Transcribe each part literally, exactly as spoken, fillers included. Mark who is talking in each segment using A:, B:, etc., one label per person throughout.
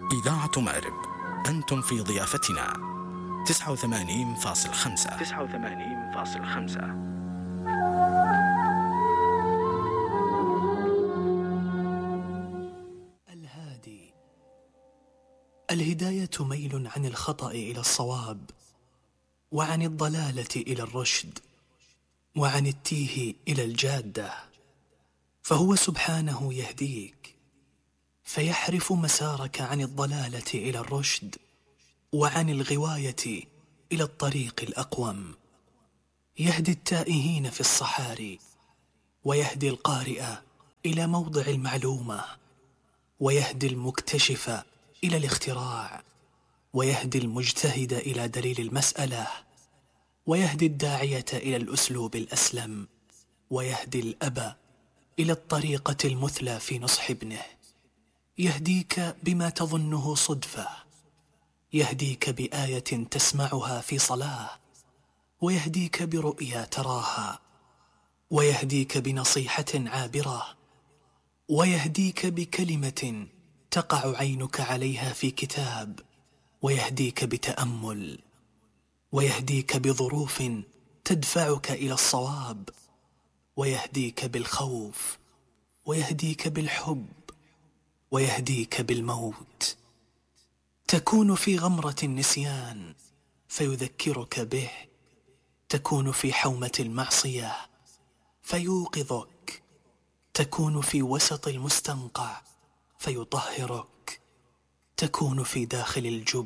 A: إذاعة مأرب، أنتم في ضيافتنا. تسعة وثمانين فاصل خمسة تسعة وثمانين فاصل خمسة.
B: الهادي. الهداية ميل عن الخطأ إلى الصواب، وعن الضلالة إلى الرشد، وعن التيه إلى الجادة. فهو سبحانه يهديك فيحرف مسارك عن الضلالة إلى الرشد، وعن الغواية إلى الطريق الأقوم. يهدي التائهين في الصحاري، ويهدي القارئ إلى موضع المعلومة، ويهدي المكتشف إلى الاختراع، ويهدي المجتهد إلى دليل المسألة، ويهدي الداعية إلى الأسلوب الأسلم، ويهدي الأب إلى الطريقة المثلى في نصح ابنه. يهديك بما تظنه صدفة، يهديك بآية تسمعها في صلاة، ويهديك برؤيا تراها، ويهديك بنصيحة عابرة، ويهديك بكلمة تقع عينك عليها في كتاب، ويهديك بتأمل، ويهديك بظروف تدفعك إلى الصواب، ويهديك بالخوف، ويهديك بالحب، ويهديك بالموت. تكون في غمرة النسيان فيذكرك به، تكون في حومة المعصية فيوقظك، تكون في وسط المستنقع فيطهرك، تكون في داخل الجب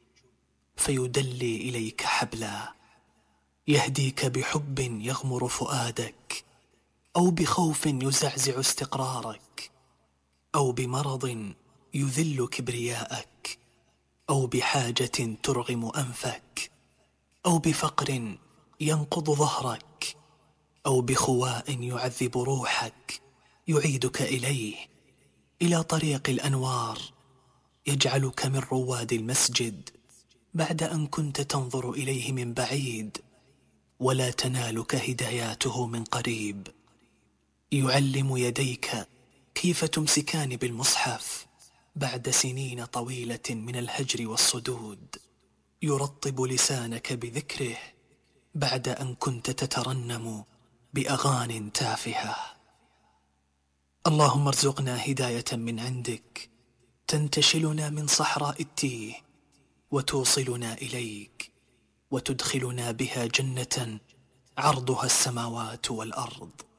B: فيدلي إليك حبلا. يهديك بحب يغمر فؤادك، أو بخوف يزعزع استقرارك، أو بمرض يذل كبرياءك، أو بحاجة ترغم أنفك، أو بفقر ينقض ظهرك، أو بخواء يعذب روحك يعيدك إليه، إلى طريق الأنوار يجعلك من رواد المسجد بعد أن كنت تنظر إليه من بعيد ولا تنالك هداياته من قريب. يعلم يديك كيف تمسكان بالمصحف بعد سنين طويلة من الهجر والصدود. يرطب لسانك بذكره بعد أن كنت تترنم بأغان تافهة. اللهم ارزقنا هداية من عندك تنتشلنا من صحراء التيه وتوصلنا إليك، وتدخلنا بها جنة عرضها السماوات والأرض.